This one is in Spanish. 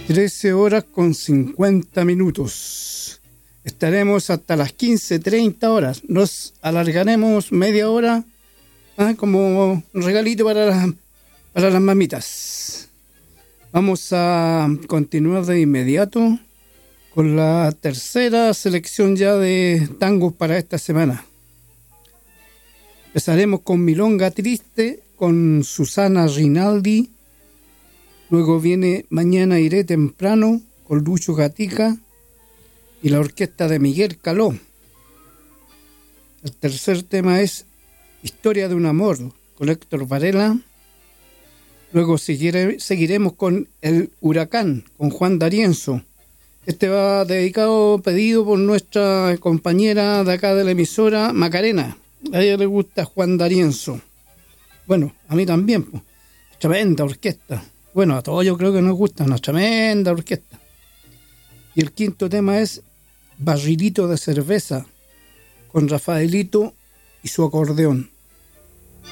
13:50. Estaremos hasta las 15:30. Nos alargaremos media hora, como un regalito para las mamitas. Vamos a continuar de inmediato con la tercera selección ya de tangos para esta semana. Empezaremos con Milonga Triste con Susana Rinaldi. Luego viene Mañana Iré Temprano con Lucho Gatica y la orquesta de Miguel Caló. El tercer tema es Historia de un Amor con Héctor Varela. Luego seguiremos con El Huracán con Juan D'Arienzo. Este va dedicado, pedido por nuestra compañera de acá de la emisora, Macarena. A ella le gusta Juan D'Arienzo. Bueno, a mí también, pues. Tremenda orquesta. Bueno, a todos yo creo que nos gusta, una tremenda orquesta. Y el quinto tema es Barrilito de Cerveza con Rafaelito y su acordeón.